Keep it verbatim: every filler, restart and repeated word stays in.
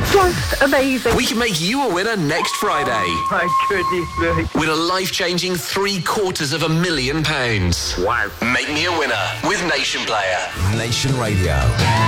Just amazing. We can make you a winner next Friday. My goodness me. Win a life-changing three quarters of a million pounds. Wow. Make me a winner with Nation Player. Nation Radio.